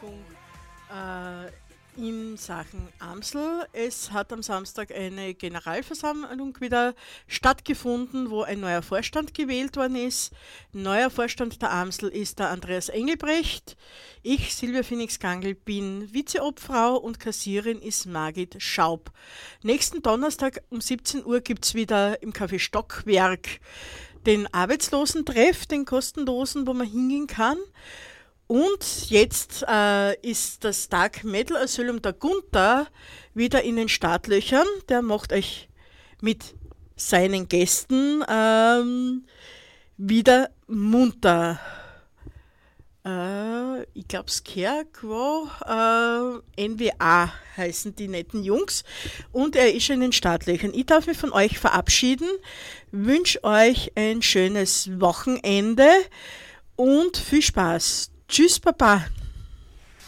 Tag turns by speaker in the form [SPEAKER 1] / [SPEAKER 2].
[SPEAKER 1] Ankündigung in Sachen Amsel. Es hat am Samstag eine Generalversammlung wieder stattgefunden, wo ein neuer Vorstand gewählt worden ist. Neuer Vorstand der Amsel ist der Andreas Engelbrecht. Ich, Silvia Phoenix-Gangl, bin Vizeobfrau und Kassierin ist Margit Schaub. Nächsten Donnerstag um 17 Uhr gibt es wieder im Café Stockwerk den Arbeitslosentreff, den kostenlosen, wo man hingehen kann. Und jetzt ist das Dark Metal Asylum der Gunther wieder in den Startlöchern. Der macht euch mit seinen Gästen wieder munter. Ich glaube, Scarecrow, NWA heißen die netten Jungs. Und er ist schon in den Startlöchern. Ich darf mich von euch verabschieden, wünsche euch ein schönes Wochenende und viel Spaß. Tschüss, Papa.